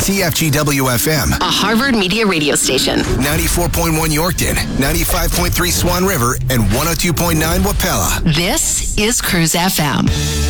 TFGW-FM, a Harvard Media radio station. 94.1 Yorkton, 95.3 Swan River, and 102.9 Wapella. This is Cruise FM.